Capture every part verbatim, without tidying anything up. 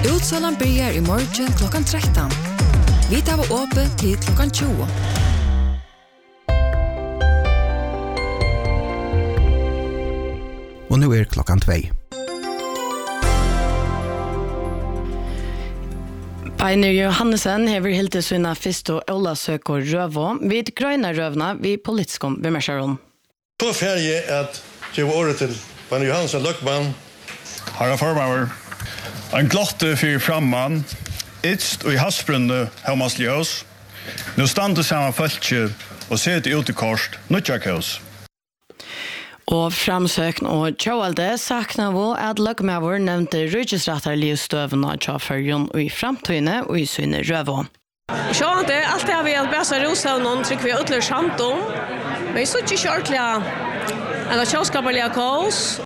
Utsalan börjar i morgon klockan tretton. Vi tar vår öppet till klockan tjugo. Och nu är klockan två. Beiner Johannesen hever helt til sina fyrst og Ola søk og røvå. Vi grøyna røvna, vi politiskom bemersaron. Så færdig at jeg var året til Beiner Johannesen Løkman. Herre Formauer, en glotte fyr framman, itst og i hasbrunne hemmas ljøs. Nå stande saman fölkje og sete ut i korst, nutjakøs. Og framsøkn og tjåalde sakna vi at Løkmavur nevnte rydgesrattar livsstøvene av tjåførgen og i framtøyene og i syne røvå. Sjående, alt det har vi at bæsa rosevnen trykker vi utløs samt om, men vi så ikke kjørtlige eller tjåskapelige kås.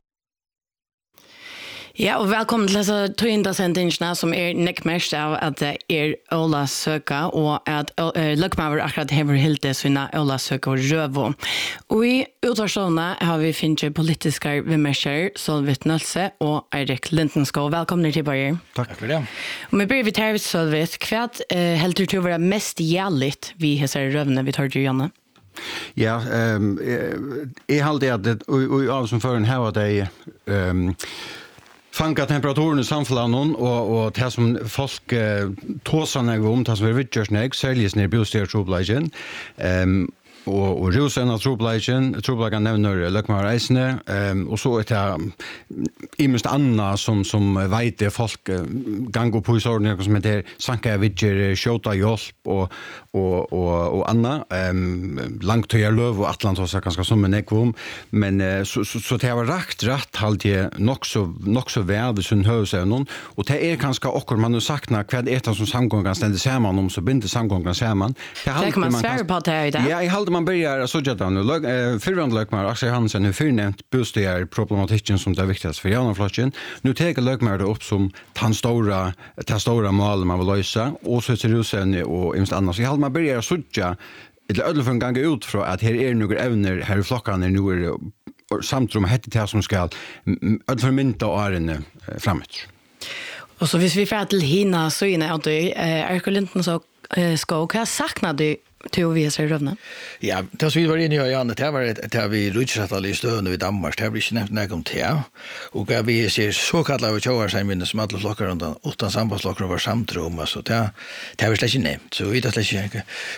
Ja, og velkommen til disse tøyndasendingene som er nekkmerst av at det er Ola søka og at uh, Løkmavur akkurat hever hilde sine Ola søka og røvå. Og i utvarsånene har vi finnet politiske bemerser Solvit Nølse og Eirik Lindenskov. Velkommen til bare. Takk for det. Og vi begynner til Solvit. Hva uh, heldur til å være mest gjelligt vi har røvene vi tar til Janne? Ja, um, jeg, jeg halte at det, og, og av som føren her var det um, fanga temperaturen i samfunnet og, og det som folk eh, tåsene om, det som er vidtjørsneg, særlig nere bostedtroplagen, um, og, og rusen av troplagen, troplagen nevner Løkmar Eisne, um, og så er det imest anna som, som vet det folk uh, gang på i sånne, som heter sanka vidtjør, skjøta hjelp og, og, og, og anna, um, langt høyere løv og atlant også ganske som en ekvom, men uh, så, så, så det var rakt rett halte jeg nok så, nok så vel hvis hun hører seg noen, og det er ganske okkur man har sagt hva er det som samgången stender sammen om, så binder samgången sammen. Det, det kan man svære på det i dag. Ja, jeg halte man börjar så att han förvandla Lökmar Axel Hansen hur förnämt bostad problematiken som det är viktigast för Janaflaschen. Nu tar Lökmar det upp som tan stora ta stora mål man vill lösa och så ser det sen och inte annars. Jag halte man börjar så att det är ödel för en gång ut från att här är några ävner här i flockan är nu samtrum hette det som ska ödel för mynta och åren framåt. Och så hvis vi får till hina så inne att Eirik Lindenskov ska vad saknar du till vi ser rövna. Ja, det som vi var inne i Janne, det var det vi rydsattade i støvende i Danmark, det har vi ikke nevnt næg om det. Og vi ser såkallet av tjåvarsamvinne som alle flokker undan, utan sambandsflokker var samtrum, altså det, det har vi slett ikke nevnt. Så vi vet slett ikke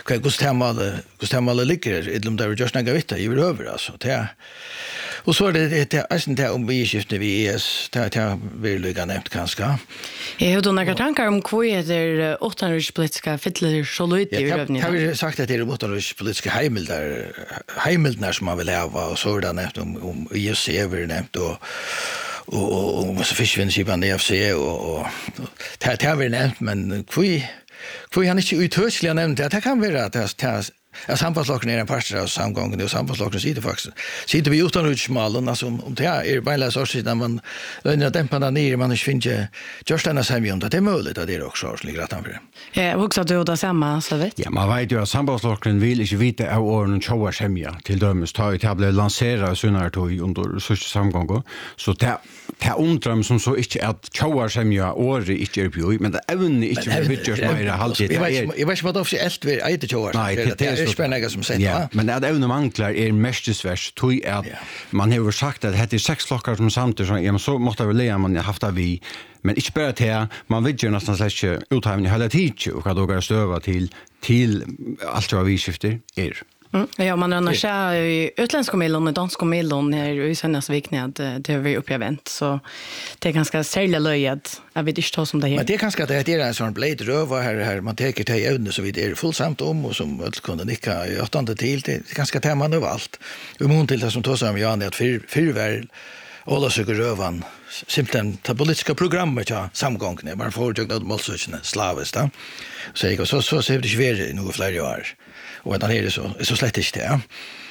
hvordan temalet ligger, om det er just næg av vitt, i over, altså. Det, og så er det det det om vi skifter vi E S, det har vi lyga nevnt ganske. Jeg har du nægge tankar om hva er det åttanrikspolitiske fytler så løyt i røvning? Det har vi sagt at det er åttanrikspolitiske heimildar, heimildar som man vil hava, og så er det nevnt om, om I S C er nevnt, og og og og så fiskvinskipan E F C og og det har vi nevnt, men hvor hvor han ikke uttørselig nevnt det, det kan være at det Ja, sambandslokken er en parster av samgången, og sambandslokken sitter faktisk. Sitter vi utanrutsmalen, altså om det er bare så siden man lønner dempene ned, man ikke finner just denne semjon, det er mulig at det er også slik rett anfor. Ja, jeg husker at du det samme, så vet. Ja, man vet jo at sambandslokken vil ikke vite av årene tjoa semja til dømes, ta det ble lanseret av sunnere tog under sørste samgången, så det er undram som så ikke at tjoa semja året ikke er på, men det evner ikke for vidtjørs mer halvtid. Jeg vet ikke hva det offisielt vil eite tjoa. Nei, det er spännande som säger. Ja, men att även manglar är mästisvärs tog att man har sagt att det är sex flockar som samtidigt så ja, så måste väl lära man haft vi men inte bara det man vill ju nästan släcka uthämning hela tiden och att då stöva till till allt vad vi skiftar är. Mm. Ja, man annars är i utländska miljon och danska miljon här i senast veckan att det har vi uppevent så det är ganska särskilt löjat. Jag vet inte vad som det är. Men det är ganska att det är en sån blade röva här här man tar till ävne så vid är fullsamt om och som väl kunde nicka i åttonde till det är ganska tema över allt. Vi måste till det som tar sig om Jan att för förväl alla söker rövan simpelthen ta politiska programmet ja samgången bara för jag något målsökande slaviskt då. Så jag så så ser det ju några fler år. Och att det är så är så slett inte ja.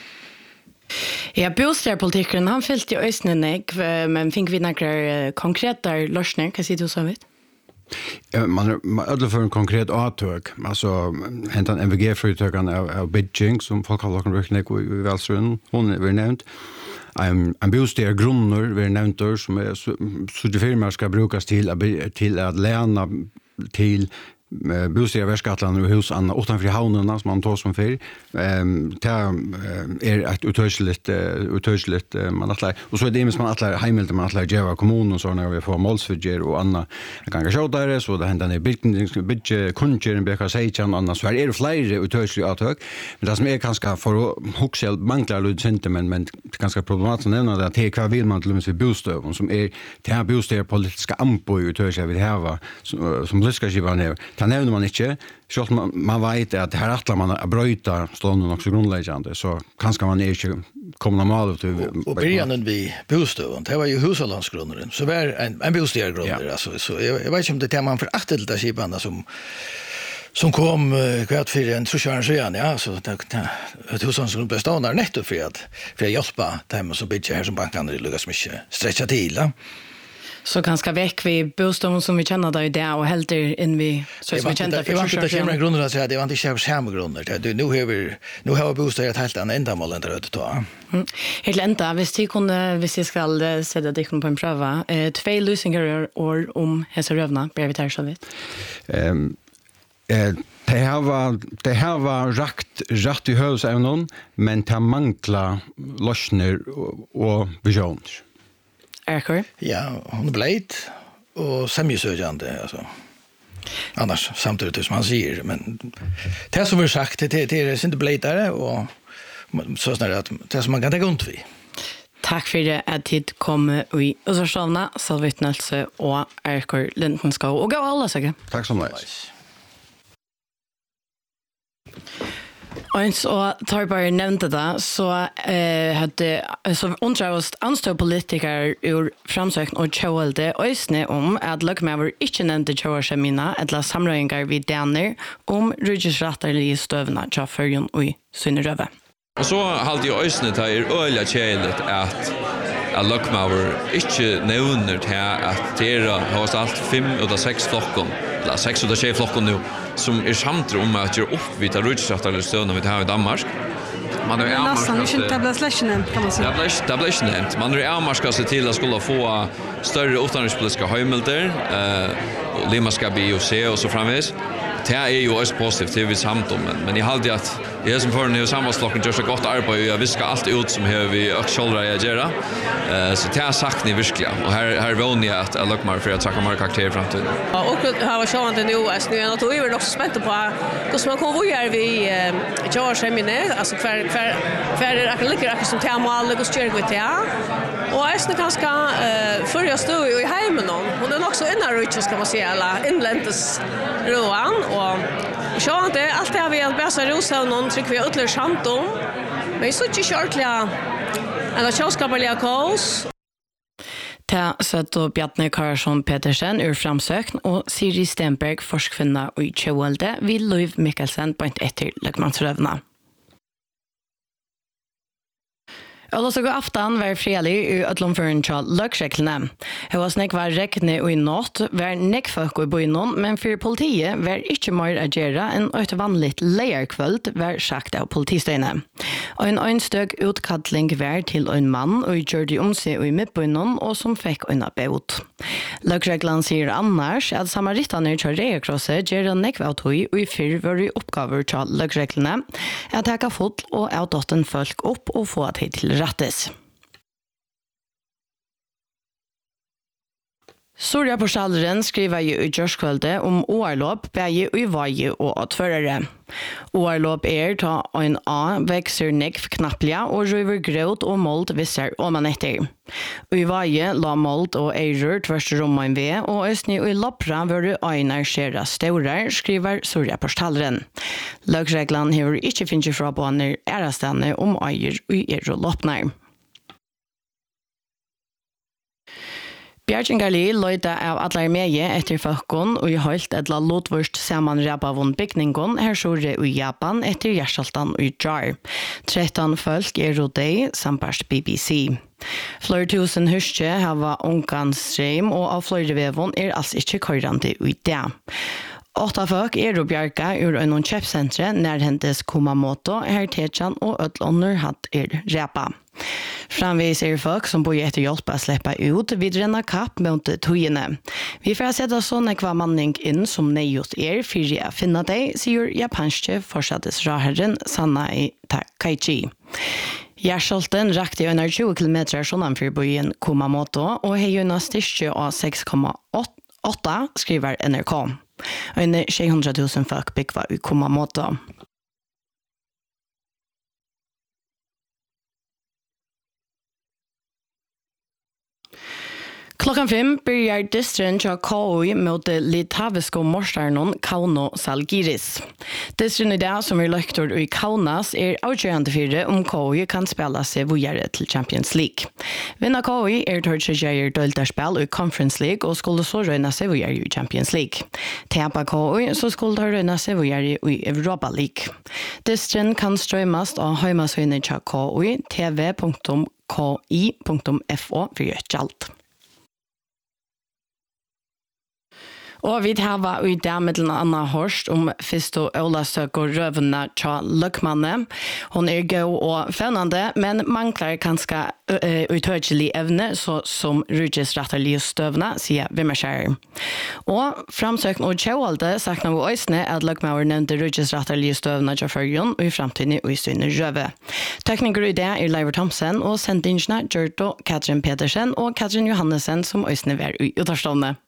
Ja, bostadspolitiken han fällt ju ösnen men fick vi några konkreta lösningar kan säga du så vet. Man man ödlar för en konkret åtgärd alltså hentan M V G-företagaren av, av Beijing som folk har lagt en rökning i Välströn hon är nämnt en, en bostad grunner, vi nevnt det, som er så firmaer skal brukes til, til at lena til bostäder verkskatlan och hus anna utanför havnen som man tar som för ehm det är ett utörsligt utörsligt man att och så är det som man att hemelt man att göra kommun och så när vi får målsförger och anna kan gå så där så det händer i bilden budget kunjer en bäcka säga kan annars så är det fler utörsliga attök men det som är ganska för huxel manglar lite sentiment men ganska problematiskt nämna det att det kvar vill man till med bostad som är det här bostäder politiska ampo utörsliga vi har som politiska givar ner det nevner man ikke, selv man, man vet at her atler man å brøyta stående nok så grunnleggende, så kanskje man ikke kommer normalt til... Og, og begynnelsen vi bostøven, det var jo hushollandsgrunneren, så var en, en bostøvergrunner, ja. Altså, så jeg, jeg vet ikke om det er man for aktet til skipene som som kom uh, kvart for en trusjøren siden, ja, så det, det, et hushollandsgrunner ble stående nettopp for at for å hjelpe dem som bygger her som bankene lykkes mye stretcha til, ja. Så ganska väck vi bostaden som vi känner där idag och helt in vi så som vi känner för jag vet inte att grunden att säga det var inte så samma grunder det nu har vi nu har vi bostäder ett helt annat ändamål än det att ta. Helt ända hvis det kunde hvis jag ska sätta det på en pröva eh två lösningar år om hesa rövna ber vi tar så vet. Ehm eh det här var det här var rakt rätt i hövsävnon men det mangla lösningar och visioner. Erkor? Ja, hon är blejt och semjesöjande, alltså. Annars, samtidigt som han säger, men det som vi har sagt, det, det är inte blejtare och så snarare att det som man kan ta ont vid. Tack för det att tid kom i Usarsovna, Salvittnelse och Erkor Lindenskog och gå alla säkert. Tack så mycket. Och så tar bara nämnde det så eh hade så undrar oss anstå politiker ur framsökn och tjålde ösne om att Luckmaver inte nämnde tjårsemina eller samröingar vid Danner om registrerade stövna Jafferjon och Synneröve. Och så hade jag ösne ta er öliga tjälet att att Luckmaver inte nämner det här att det har allt fem eller sex flockon eller sex eller sex flockon nu som är samt om att göra upp vid rutschattar stöna vi har i Danmark. Man är nästan inte tabla slashen kan man säga. Det blir det blir nämnt. Man är armarska sig till att skulle få större utlandspolitiska höjmelder eh Lima ska bli och se och så framvis. Det är ju också positivt det vi samt om men jag hade att jag som för nu sammanslagen gör så gott arbete och jag viskar allt ut som hör vi och shoulder reagera. Eh så det har sagt ni verkligen och här här vill ni att jag lockar för att ta mer karaktär fram till. Ja och har sjön den nu är nu att vi är också spända på hur man kommer göra vi George Semine alltså kvar kvar kvar är det lika som tema alla och styr med det. Och är det ganska eh för jag står ju i hemmen och det är också innan rutschas kan man säga eller inländes roan och så att det allt det har vi att bäsa rosa någon tycker vi ytterligare samt om. Men så inte shortliga eller tjåskaparliga kaos. Ta sett och Bjarne Karlsson Petersen ur framsökn och Siri Stenberg forskvinna och tjålde vid Louv Mikkelsen på ett etter Lekmansrövna. Och så går aftan var frelig i Ötlomfören till lökreglene. Det var snäck var räkne och i natt var neckfolk i bynån, men för politiet var inte mer att göra än ett vanligt lejarkvöld var sagt av politistøyne. Och en øynstøk utkadling var till en man och gjorde de om sig i midtbynån och som fick en bot. Lökreglen sier annars at samarittaner til Reakrosset gjør en neck av tog og i fyr var i oppgaver til løkreglene at jeg har fått og avdotten folk opp og få det til rattes. Sorja på Sjalren skriver ju i Jørskvölde om årlåp, bæge i vaje og atførere. Årlåp er ta en A vekser nekv knapplja og røyver grøt og mold visser om man etter. I vaje la mold og eirer tvørst rommen ved, og østni og i loppra var det øyner skjera staurer, skriver Sorja på Sjalren. Løkreglan hever ikke finnes fra baner ærastane om øyer og er og loppner. Bjørgingali løyde av allar meie etter folken og i høylt edla lotvørst samanreba von bygningen her sjore i Japan etter Gjersaltan og i Jar. tretton folk er rodei, sambarst B B C. Flere tusen hørste hava ungansreim og av flere vevon er altså ikke køyrande i det. Åtta folk er og bjarga ur en kjøpsentre nærhendes Kumamoto, her Tetjan og Ødlånder hatt er repa. Framvis är folk som bor efter hjälp att släppa ut vid renna kapp mot tojene. Vi får sätta såna kvar manning in som nejot er för att finna dig, säger japanske fortsattes raherren Sanna i Takaichi. Gjerskjolten rakte under tjue kilometer sånanfyr byen Kumamoto og hei unna styrke av seks komma åtta, skriver N R K. Under sjuhundra tusen folk byggva i Kumamoto. Klockan fem börjar distren till K O I mot Litavisko morstarnon Kauno Salgiris. Distren i dag som är lektor i Kaunas är avgörande för om K O I kan spela sig vidare till Champions League. Vinna K O I är tortsäger deltarspel i Conference League och skulle så röna sig vidare i Champions League. Täpa K O I så skulle de röna sig vidare i Europa League. Distren kan strömmas av hemsidan till K O I t v punkt k i punkt f o för allt. Og vi har i dag med Anna Horst om Fisto Olasök og røvene til Løkmanne. Hun er god og fennende, men mangler kanskje uh, utørselig evne, så som rydgesratterlige støvne, sier Vimmerskjær. Og framsøkende og kjøvalde sakner vi øsne at Løkmaver nevnte rydgesratterlige støvne til førjen og i fremtiden og i støvne røve. Tekniker i det er Leiver Thomsen og sendingene Gjørto Katrin Petersen og Katrin Johannesen som øsne var i utørstående.